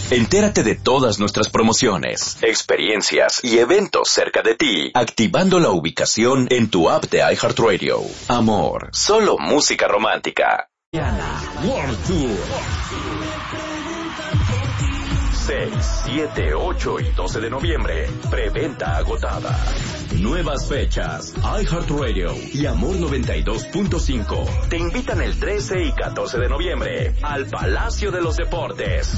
Entérate de todas nuestras promociones, experiencias y eventos cerca de ti, activando la ubicación en tu app de iHeartRadio. Amor, solo música romántica. World Tour. 6, 7, 8 y 12 de noviembre. Preventa agotada. Nuevas fechas. iHeartRadio y Amor 92.5 te invitan el 13 y 14 de noviembre al Palacio de los Deportes.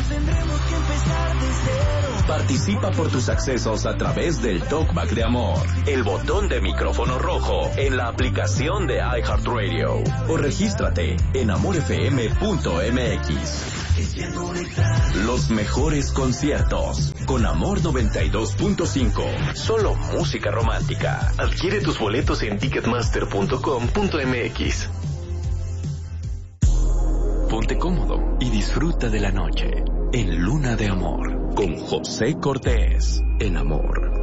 Participa por tus accesos a través del Talkback de Amor, el botón de micrófono rojo en la aplicación de iHeartRadio, o regístrate en amorfm.mx. Los mejores conciertos con Amor 92.5. Solo música romántica. Adquiere tus boletos en ticketmaster.com.mx. Ponte cómodo y disfruta de la noche en Luna de Amor con José Cortés en Amor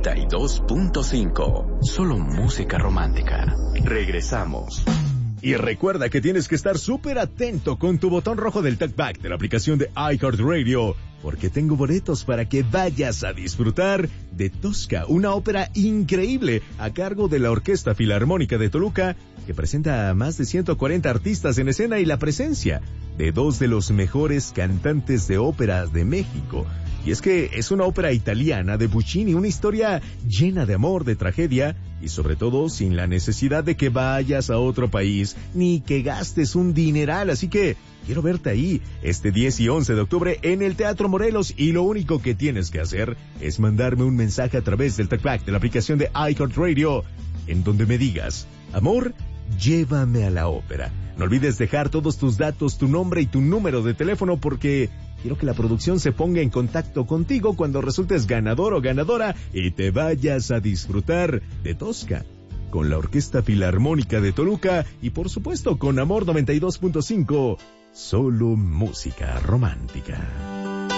92.5. Solo música romántica. Regresamos. Y recuerda que tienes que estar súper atento con tu botón rojo del talkback de la aplicación de iHeartRadio, porque tengo boletos para que vayas a disfrutar de Tosca, una ópera increíble a cargo de la Orquesta Filarmónica de Toluca, que presenta a más de 140 artistas en escena y la presencia de dos de los mejores cantantes de ópera de México. Y es que es una ópera italiana de Puccini, una historia llena de amor, de tragedia y sobre todo sin la necesidad de que vayas a otro país ni que gastes un dineral. Así que quiero verte ahí este 10 y 11 de octubre en el Teatro Morelos, y lo único que tienes que hacer es mandarme un mensaje a través del talkback de la aplicación de iHeartRadio en donde me digas: amor, llévame a la ópera. No olvides dejar todos tus datos, tu nombre y tu número de teléfono, porque quiero que la producción se ponga en contacto contigo cuando resultes ganador o ganadora y te vayas a disfrutar de Tosca con la Orquesta Filarmónica de Toluca y por supuesto con Amor 92.5, solo música romántica.